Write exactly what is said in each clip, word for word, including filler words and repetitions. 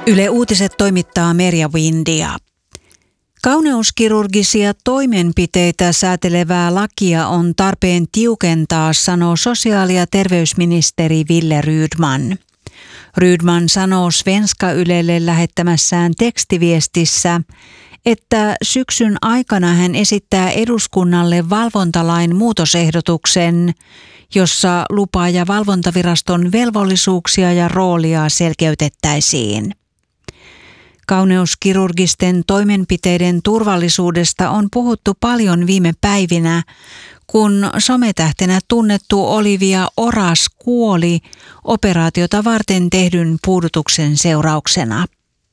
Yle Uutiset toimittaa Merja Windia. Kauneuskirurgisia toimenpiteitä säätelevää lakia on tarpeen tiukentaa, sanoo sosiaali- ja terveysministeri Wille Rydman. Rydman sanoo Svenska Ylelle lähettämässään tekstiviestissä, että syksyn aikana hän esittää eduskunnalle valvontalain muutosehdotuksen, jossa lupa- ja valvontaviraston velvollisuuksia ja roolia selkeytettäisiin. Kauneuskirurgisten toimenpiteiden turvallisuudesta on puhuttu paljon viime päivinä, kun sometähtenä tunnettu Olivia Oras kuoli operaatiota varten tehdyn puudutuksen seurauksena.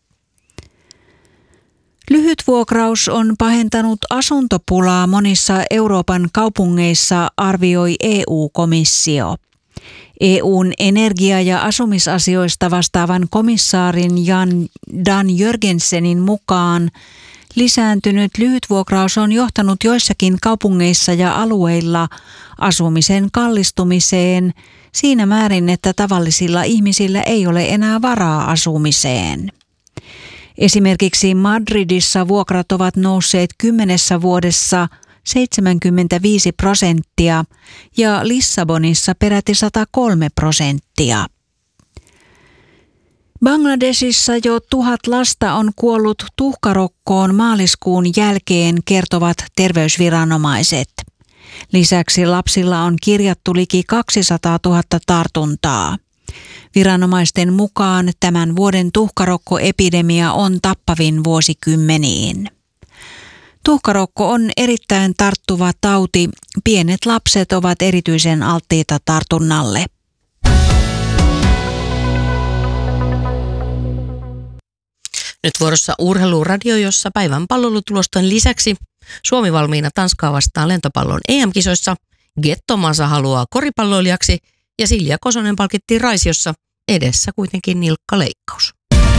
Lyhytvuokraus on pahentanut asuntopulaa monissa Euroopan kaupungeissa, arvioi E U-komissio. E U:n energia- ja asumisasioista vastaavan komissaarin Jan Dan Jörgensenin mukaan lisääntynyt lyhytvuokraus on johtanut joissakin kaupungeissa ja alueilla asumisen kallistumiseen siinä määrin, että tavallisilla ihmisillä ei ole enää varaa asumiseen. Esimerkiksi Madridissa vuokrat ovat nousseet kymmenessä vuodessa seitsemänkymmentäviisi prosenttia ja Lissabonissa peräti sata kolme prosenttia. Bangladesissa jo tuhat lasta on kuollut tuhkarokkoon maaliskuun jälkeen, kertovat terveysviranomaiset. Lisäksi lapsilla on kirjattu liki kaksisataatuhatta tartuntaa. Viranomaisten mukaan tämän vuoden tuhkarokkoepidemia on tappavin vuosikymmeniin. Tuhkarokko on erittäin tarttuva tauti. Pienet lapset ovat erityisen alttiita tartunnalle. Nyt vuorossa Urheiluradio, jossa päivän palloilutulosten lisäksi Suomi valmiina Tanskaa vastaan lentopallon E M-kisoissa, Gettomasa haluaa koripalloilijaksi ja Silja Kosonen palkittiin Raisiossa, edessä kuitenkin nilkkaleikkaus.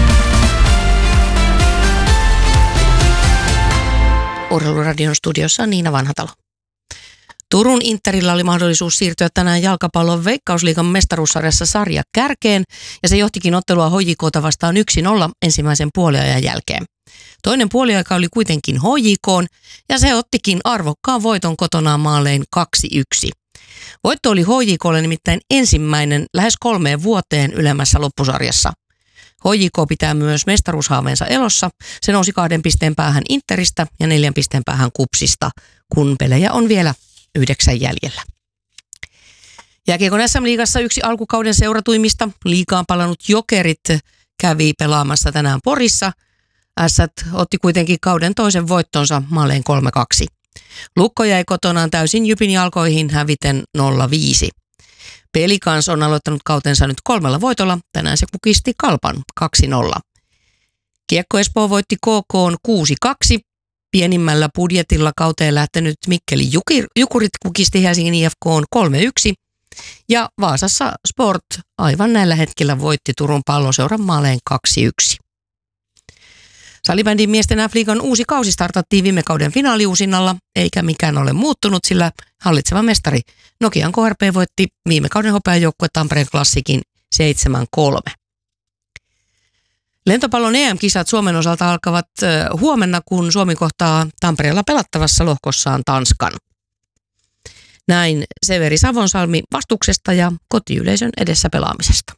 Urheiluradion studiossa on Niina Vanhatalo. Turun Interillä oli mahdollisuus siirtyä tänään jalkapallon Veikkausliigan mestaruussarjassa sarja kärkeen ja se johtikin ottelua H J K:ta vastaan yksi nolla ensimmäisen puoliajan jälkeen. Toinen puoliaika oli kuitenkin H J K:n ja se ottikin arvokkaan voiton kotonaan maalein kaksi yksi. Voitto oli H J K:lle nimittäin ensimmäinen lähes kolmeen vuoteen ylemmässä loppusarjassa. H J K pitää myös mestaruushaaveensa elossa. Se nousi kahden pisteen päähän Interistä ja neljän pisteen päähän Kupsista, kun pelejä on vielä yhdeksän jäljellä. Jääkiekon S M-liigassa yksi alkukauden seuratuimmista liigaan palannut Jokerit kävi pelaamassa tänään Porissa. Ässät otti kuitenkin kauden toisen voittonsa maalein kolme kaksi. Lukko jäi kotonaan täysin Jypin jalkoihin häviten nolla viisi. Pelikans on aloittanut kautensa nyt kolmella voitolla. Tänään se kukisti Kalpan kaksi nolla. Kiekko Espoo voitti K K:n kuusi kaksi. Pienimmällä budjetilla kauteen lähtenyt Mikkeli Jukurit kukisti Helsingin I F K:n kolme yksi. Ja Vaasassa Sport aivan näillä hetkellä voitti Turun Palloseuran maalein kaksi yksi. Salibändin miesten F-liigan uusi kausi startattiin viime kauden finaaliuusinnalla, eikä mikään ole muuttunut, sillä hallitseva mestari Nokian K R P voitti viime kauden hopeajoukkue Tampereen Klassikin seitsemän kolme. Lentopallon E M-kisat Suomen osalta alkavat huomenna, kun Suomi kohtaa Tampereella pelattavassa lohkossaan Tanskan. Näin Severi Savonsalmi vastuksesta ja kotiyleisön edessä pelaamisesta.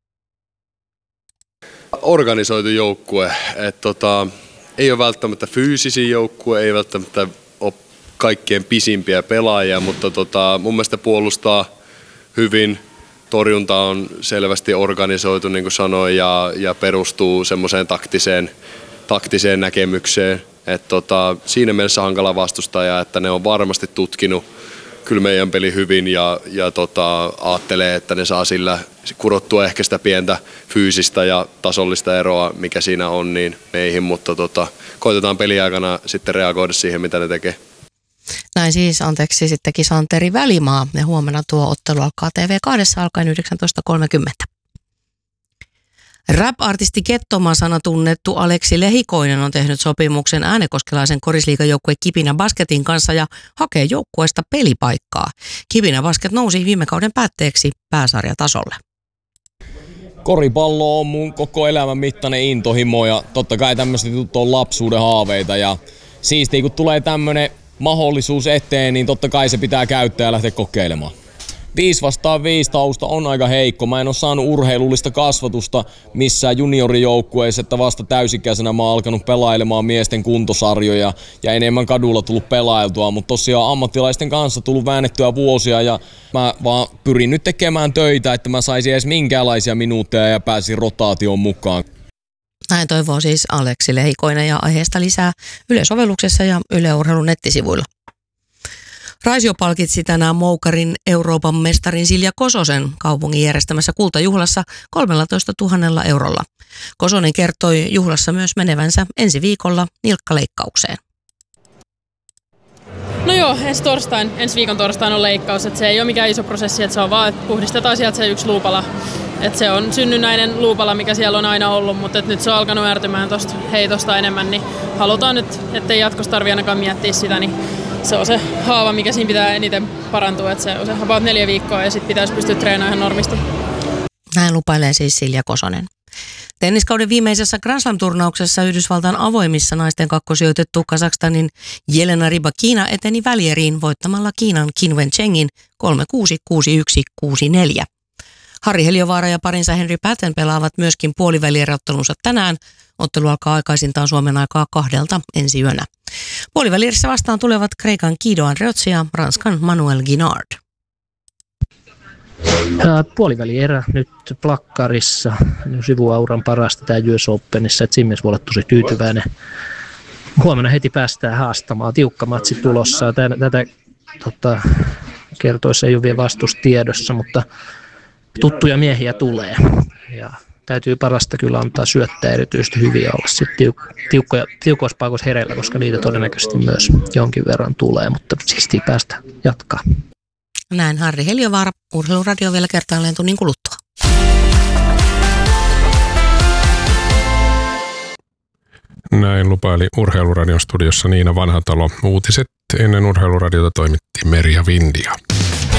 Organisoitu joukkue, että tota, ei ole välttämättä fyysisiä joukkue, ei välttämättä ole kaikkien pisimpiä pelaajia, mutta tota, mun mielestä puolustaa hyvin. Torjunta on selvästi organisoitu, niin kuin sanoin, ja, ja perustuu semmoiseen taktiseen, taktiseen näkemykseen. Et tota, siinä mielessä hankala vastustaja, että ne on varmasti tutkinut kyllä meidän peli hyvin ja, ja tota, ajattelee, että ne saa sillä kurottua ehkä sitä pientä fyysistä ja tasollista eroa, mikä siinä on, niin meihin, mutta tota, koitetaan peliaikana sitten reagoida siihen, mitä ne tekee. Näin siis, anteeksi, sittenkin Santeri Välimaa ja huomenna tuo ottelu alkaa T V kaksi alkaen yhdeksäntoista kolmekymmentä. Rap-artisti Gettomasana tunnettu Aleksi Lehikoinen on tehnyt sopimuksen äänekoskelaisen korisliigajoukkue Kipinä Basketin kanssa ja hakee joukkueesta pelipaikkaa. Kipinä Basket nousi viime kauden päätteeksi pääsarjatasolle. Koripallo on mun koko elämän mittainen intohimo ja totta kai tämmöiset jutut on lapsuuden haaveita ja siistiä kun tulee tämmönen mahdollisuus eteen, niin totta kai se pitää käyttää ja lähteä kokeilemaan. Viisi vastaan viisi tausta on aika heikko. Mä en ole saanut urheilullista kasvatusta missään juniorijoukkueessa, että vasta täysikäisenä mä oon alkanut pelailemaan miesten kuntosarjoja ja enemmän kadulla tullut pelailtua, mutta tosiaan ammattilaisten kanssa tullut väännettyä vuosia ja mä vaan pyrin nyt tekemään töitä, että mä saisin edes minkäänlaisia minuutteja ja pääsin rotaation mukaan. Näin toivoo siis Aleksi Lehikoinen ja aiheesta lisää Yle-sovelluksessa ja Yle Urheilun nettisivuilla. Raisio palkitsi tänään Moukarin Euroopan mestarin Silja Kososen kaupungin järjestämässä kultajuhlassa kolmetoista tuhatta eurolla. Kosonen kertoi juhlassa myös menevänsä ensi viikolla nilkkaleikkaukseen. No joo, ensi, torstain, ensi viikon torstaina on leikkaus, että se ei ole mikään iso prosessi, että se on vaan, että puhdistetaan sieltä se yksi luupala. Että se on synnynnäinen luupala, mikä siellä on aina ollut, mutta että nyt se on alkanut ärtymään tuosta heitosta enemmän, niin halutaan nyt, ettei jatkossa tarvitse ainakaan miettiä sitä, niin se on se haava, mikä siinä pitää eniten parantua, että se on se about neljä viikkoa ja sitten pitäisi pystyä treenaamaan ihan normisti. Näin lupailee siis Silja Kosonen. Tenniskauden viimeisessä Grand Slam-turnauksessa Yhdysvaltain avoimissa naisten kakkosijoitettu Kazakstanin Jelena Rybakina eteni välieriin voittamalla Kiinan Qin Wenchengin kolme kuusi, kuusi yksi, kuusi neljä. Harri Heliövaara ja parinsa Henry Patten pelaavat myöskin puolivälierottelunsa tänään. Ottelu alkaa aikaisintaan Suomen aikaa kahdelta ensi yönä. Puolivälierissä vastaan tulevat Kreikan Guido Andreozzi ja Ranskan Manuel Guinard. Puolivälierä nyt plakkarissa. Sivuauran parasta tämä U S Openissa, että Simmes voi olla tosi tyytyväinen. Huomenna heti päästään haastamaan. Tiukka matsi tulossa. Tätä, tätä tota, kertoissa ei ole vielä vastustiedossa, mutta tuttuja miehiä tulee. Ja täytyy parasta kyllä antaa syöttää erityisesti hyviä olla sitten tiuk- tiukkoja, tiukoissa paikoissa hereillä, koska niitä todennäköisesti myös jonkin verran tulee, mutta siistiä päästä jatkaa. Näin Harri Heliövaara, Urheiluradio vielä kertaalleen tunnin kuluttua. Näin lupaili Urheiluradion studiossa Niina Vanhatalo. Uutiset ennen Urheiluradiota toimitti Merja Vindia.